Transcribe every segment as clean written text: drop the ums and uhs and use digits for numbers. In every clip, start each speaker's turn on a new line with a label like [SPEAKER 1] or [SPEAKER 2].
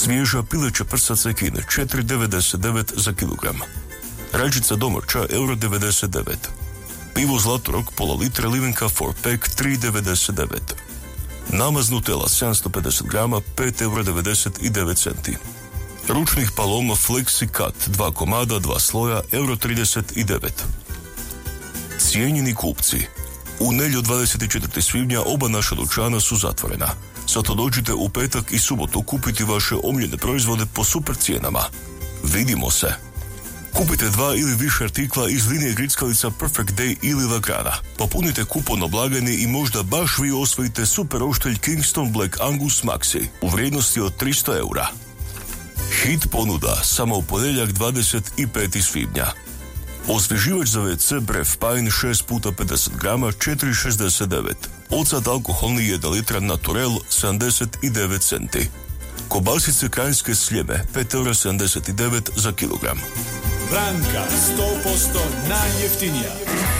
[SPEAKER 1] Svježa pileća prsa cekine 4,99 za kilogram. Rajčica domaća €1,99. Pivo Zlatorog pola litre Livenka 4-pack 3,99. Namaz Nutella 750 grama 5,99 €. Ručnih paloma Flexi Cut 2 komada, 2 sloja €39. Cijenjeni kupci, u nedjelju 24. svibnja oba naša dućana su zatvorena. Zato dođite u petak i subotu kupiti vaše omiljene proizvode po super cijenama. Vidimo se! Kupite 2 ili više artikla iz linije grickalica Perfect Day ili Lagrana. Popunite kupon na blagajni i možda baš vi osvojite super oštelj Kingston Black Angus Maxi u vrijednosti od €300. Hit ponuda samo u ponedjeljak 25. svibnja. Osvježivač za WC Bref Pine 6 puta 50 grama 4,69. Ocat alkoholni 1 litra Naturel 79 centi. Kobasice krajinske sljeme 5,79 € za kilogram.
[SPEAKER 2] Branka 100% najjeftinija.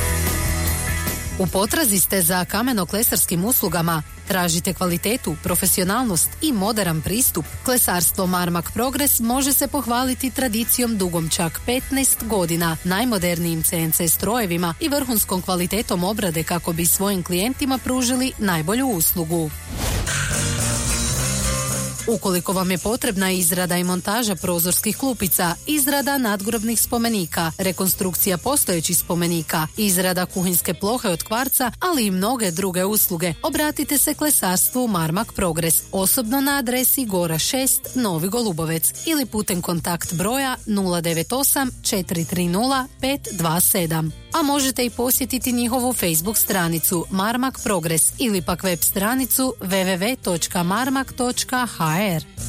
[SPEAKER 3] U potrazi ste za kameno-klesarskim uslugama? Tražite kvalitetu, profesionalnost i moderan pristup? Klesarstvo Marmak Progres može se pohvaliti tradicijom dugom čak 15 godina, najmodernijim CNC strojevima i vrhunskom kvalitetom obrade kako bi svojim klijentima pružili najbolju uslugu. Ukoliko vam je potrebna izrada i montaža prozorskih klupica, izrada nadgrobnih spomenika, rekonstrukcija postojećih spomenika, izrada kuhinjske plohe od kvarca, ali i mnoge druge usluge, obratite se klesarstvu Marmak Progres, osobno na adresi Gora 6, Novi Golubovec ili putem kontakt broja 098 430 527. A možete i posjetiti njihovu Facebook stranicu Marmak Progres ili pak web stranicu www.marmak.hr.